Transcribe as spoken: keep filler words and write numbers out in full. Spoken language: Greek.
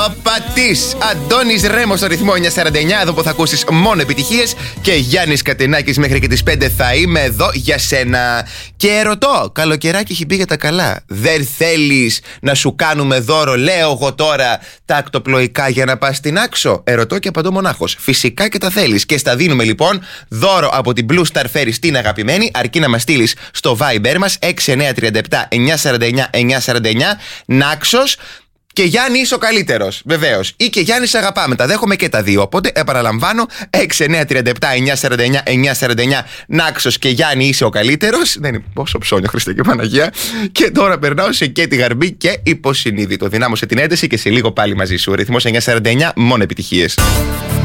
Πατής. Αντώνης Ρέμος στο ρυθμό εννιακόσια σαράντα εννιά, εδώ που θα ακούσεις μόνο επιτυχίες. Και Γιάννης Κατενάκης μέχρι και τις πέντε θα είμαι εδώ για σένα. Και ερωτώ, καλοκαιράκι έχει πει για τα καλά. Δεν θέλεις να σου κάνουμε δώρο, λέω εγώ τώρα, τα ακτοπλοϊκά για να πας στην Άξο? Ερωτώ και απαντώ μονάχος. Φυσικά και τα θέλεις. Και στα δίνουμε λοιπόν δώρο από την Blue Star Ferry στην αγαπημένη, αρκεί να μας στείλεις στο Viber μας έξι εννιά τρία επτά εννιά σαράντα εννιά εννιά σαράντα εννιά Νάξος. Και Γιάννη είσαι ο καλύτερος, βεβαίως. Ή και Γιάννη σε αγαπάμε. Τα δέχομαι και τα δύο. Οπότε επαναλαμβάνω, έξι εννιά τρία επτά εννιά σαράντα εννιά εννιά σαράντα εννιά Νάξος και Γιάννη είσαι ο καλύτερος. Δεν είναι πόσο ψώνιο, Χριστέ και Παναγία. Και τώρα περνάω σε και τη Γαρμπή και υποσυνείδητο. Δυνάμωσε την ένταση και σε λίγο πάλι μαζί σου. Ρυθμός εννιακόσια σαράντα εννιά, μόνο επιτυχίες.